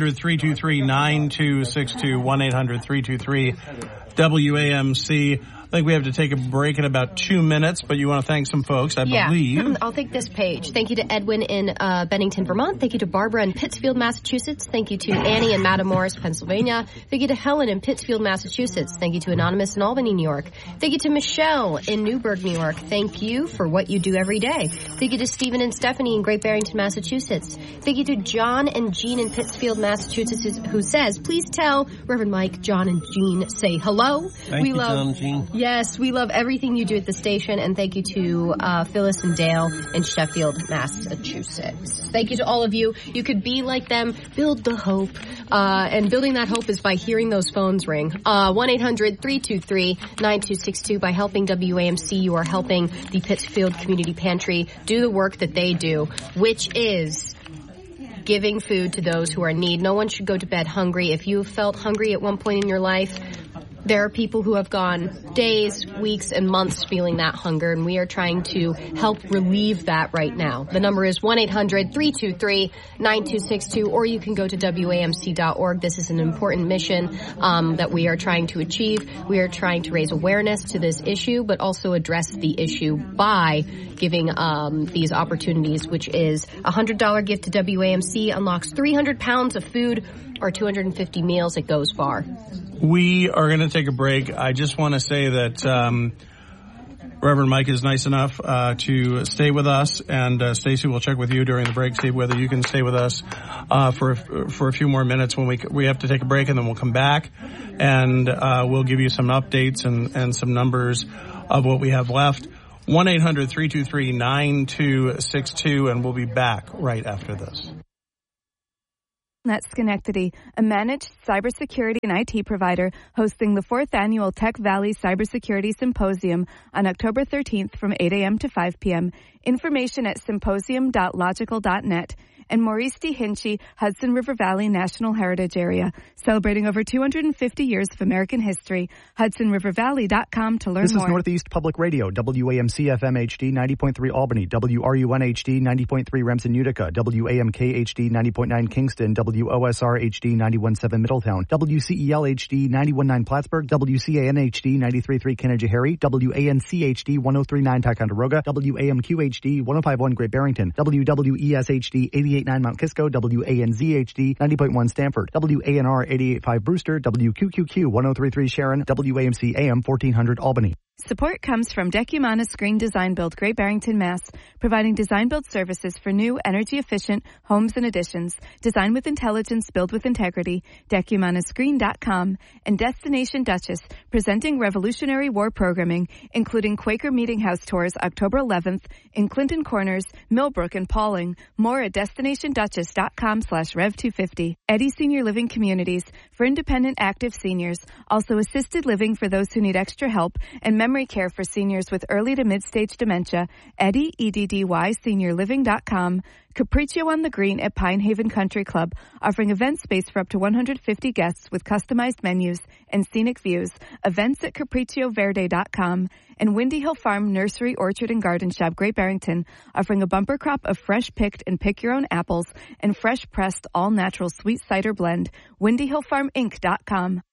1-800-323-9262, 1-800-323-WAMC. think we have to take a break in about 2 minutes, but you want to thank some folks, I believe. I'll take this page. Thank you to Edwin in Bennington, Vermont. Thank you to Barbara in Pittsfield, Massachusetts. Thank you to Annie in Matamoros, Pennsylvania. Thank you to Helen in Pittsfield, Massachusetts. Thank you to Anonymous in Albany, New York. Thank you to Michelle in Newburgh, New York. Thank you for what you do every day. Thank you to Stephen and Stephanie in Great Barrington, Massachusetts. Thank you to John and Jean in Pittsfield, Massachusetts, who says, please tell Reverend Mike, John, and Jean say hello. Thank you, John and Jean. Yes, we love everything you do at the station, and thank you to Phyllis and Dale in Sheffield, Massachusetts. Thank you to all of you. You could be like them, build the hope, and building that hope is by hearing those phones ring. 1-800-323-9262. By helping WAMC, you are helping the Pittsfield Community Pantry do the work that they do, which is giving food to those who are in need. No one should go to bed hungry. If you felt hungry at one point in your life, there are people who have gone days, weeks, and months feeling that hunger, and we are trying to help relieve that right now. The number is 1-800-323-9262, or you can go to WAMC.org. This is an important mission that we are trying to achieve. We are trying to raise awareness to this issue, but also address the issue by giving these opportunities, which is a $100 gift to WAMC, unlocks 300 pounds of food, or 250 meals. It goes far. We are going to take a break. I just want to say that Reverend Mike is nice enough to stay with us, and Stacy will check with you during the break, see whether you can stay with us for a few more minutes when we have to take a break, and then we'll come back, and we'll give you some updates and some numbers of what we have left. 1-800-323-9262, and we'll be back right after this. Net Schenectady, a managed cybersecurity and IT provider, hosting the 4th Annual Tech Valley Cybersecurity Symposium on October 13th from 8 a.m. to 5 p.m. Information at symposium.logical.net. And Maurice D. Hinchey, Hudson River Valley National Heritage Area, celebrating over 250 years of American history. HudsonRiverValley.com to learn more. This is Northeast Public Radio, WAMC FM HD 90.3 Albany, WRUN HD 90.3 Remsen Utica, WAMK HD 90.9 Kingston, WOSR HD 91.7 Middletown, WCEL HD 91.9 Plattsburgh, WCAN HD 93.3 Canajoharie, WANC HD 103.9 Ticonderoga, WAMQ HD 105.1 Great Barrington, WWES HD 88.9 Mount Kisco, WANZ HD 90.1 Stanford, WANR 88.5 Brewster, WQQQ 103.3 Sharon, WAMC AM 1400 Albany. Support comes from Decumana Screen Design Build, Great Barrington, Mass., providing design build services for new, energy-efficient homes and additions. Design with intelligence, build with integrity. DecumanaScreen.com. And Destination Duchess, presenting Revolutionary War programming, including Quaker Meeting House tours October 11th in Clinton Corners, Millbrook, and Pauling. More at DestinationDuchess.com/Rev250. Eddy Senior Living Communities for independent, active seniors. Also assisted living for those who need extra help, and memory care for seniors with early to mid-stage dementia. Eddy, EDDY, SeniorLiving.com. Capriccio on the Green at Pine Haven Country Club, offering event space for up to 150 guests with customized menus and scenic views. Events at CapriccioVerde.com. And Windy Hill Farm Nursery, Orchard, and Garden Shop, Great Barrington, offering a bumper crop of fresh picked and pick your own apples and fresh pressed all-natural sweet cider blend. WindyHillFarmInc.com.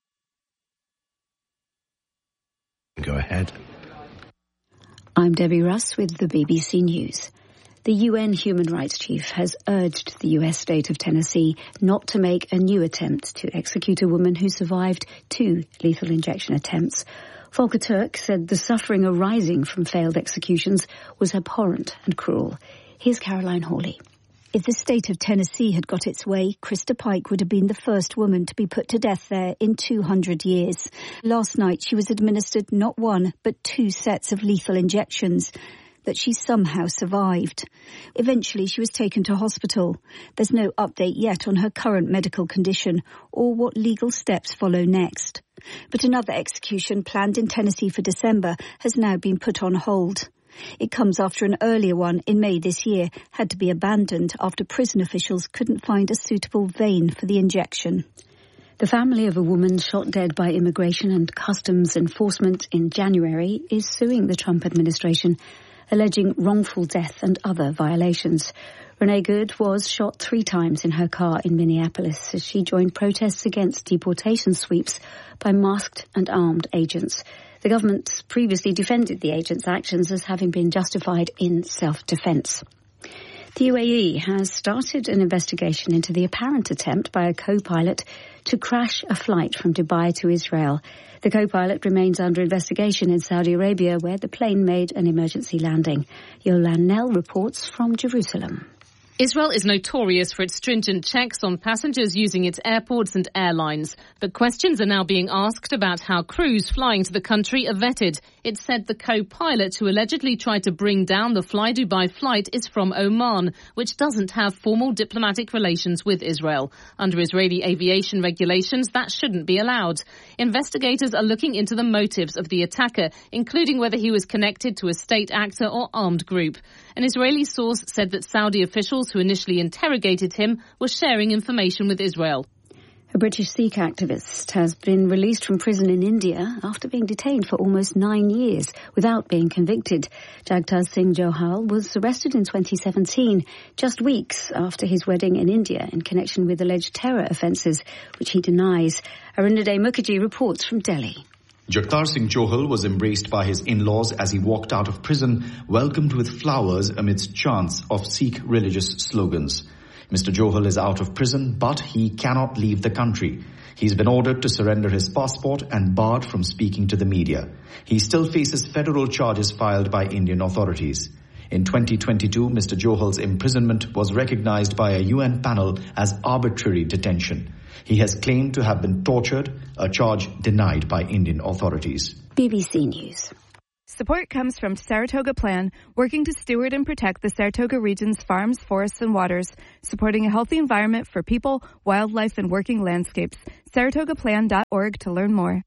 Go ahead. I'm Debbie Russ with the BBC News. The UN Human Rights Chief has urged the U.S. state of Tennessee not to make a new attempt to execute a woman who survived 2 lethal injection attempts. Volker Turk said the suffering arising from failed executions was abhorrent and cruel. Here's Caroline Hawley. If the state of Tennessee had got its way, Krista Pike would have been the first woman to be put to death there in 200 years. Last night, she was administered not 1, but 2 sets of lethal injections that she somehow survived. Eventually, she was taken to hospital. There's no update yet on her current medical condition or what legal steps follow next. But another execution planned in Tennessee for December has now been put on hold. It comes after an earlier one in May this year had to be abandoned after prison officials couldn't find a suitable vein for the injection. The family of a woman shot dead by Immigration and Customs Enforcement in January is suing the Trump administration, alleging wrongful death and other violations. Renee Good was shot 3 times in her car in Minneapolis as she joined protests against deportation sweeps by masked and armed agents. The government previously defended the agents' actions as having been justified in self-defense. The UAE has started an investigation into the apparent attempt by a co-pilot to crash a flight from Dubai to Israel. The co-pilot remains under investigation in Saudi Arabia, where the plane made an emergency landing. Yolan Nell reports from Jerusalem. Israel is notorious for its stringent checks on passengers using its airports and airlines. But questions are now being asked about how crews flying to the country are vetted. It said the co-pilot who allegedly tried to bring down the Fly Dubai flight is from Oman, which doesn't have formal diplomatic relations with Israel. Under Israeli aviation regulations, that shouldn't be allowed. Investigators are looking into the motives of the attacker, including whether he was connected to a state actor or armed group. An Israeli source said that Saudi officials who initially interrogated him were sharing information with Israel. A British Sikh activist has been released from prison in India after being detained for almost 9 years without being convicted. Jagtar Singh Johal was arrested in 2017, just weeks after his wedding in India in connection with alleged terror offences, which he denies. Arundaday Mukherjee reports from Delhi. Jagtar Singh Johal was embraced by his in-laws as he walked out of prison, welcomed with flowers amidst chants of Sikh religious slogans. Mr. Johal is out of prison, but he cannot leave the country. He's been ordered to surrender his passport and barred from speaking to the media. He still faces federal charges filed by Indian authorities. In 2022, Mr. Johal's imprisonment was recognized by a UN panel as arbitrary detention. He has claimed to have been tortured, a charge denied by Indian authorities. BBC News. Support comes from Saratoga Plan, working to steward and protect the Saratoga region's farms, forests, and waters, supporting a healthy environment for people, wildlife, and working landscapes. SaratogaPlan.org to learn more.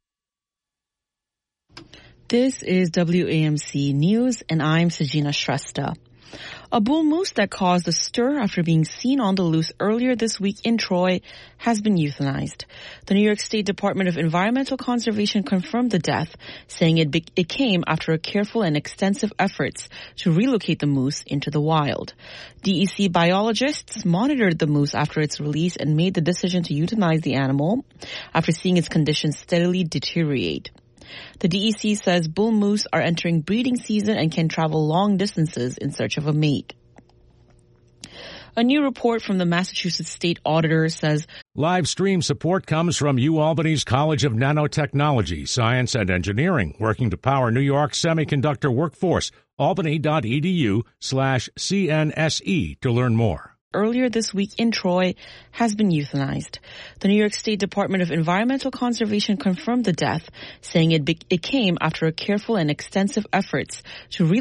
This is WAMC News, and I'm Sajina Shrestha. A bull moose that caused a stir after being seen on the loose earlier this week in Troy has been euthanized. The New York State Department of Environmental Conservation confirmed the death, saying it came after a careful and extensive efforts to relocate the moose into the wild. DEC biologists monitored the moose after its release and made the decision to euthanize the animal after seeing its condition steadily deteriorate. The DEC says bull moose are entering breeding season and can travel long distances in search of a mate. A new report from the Massachusetts State Auditor says live stream support comes from UAlbany's College of Nanotechnology, Science and Engineering, working to power New York's semiconductor workforce. Albany.edu/CNSE to learn more. Earlier this week in Troy has been euthanized. The New York State Department of Environmental Conservation confirmed the death, saying it came after a careful and extensive efforts to relocate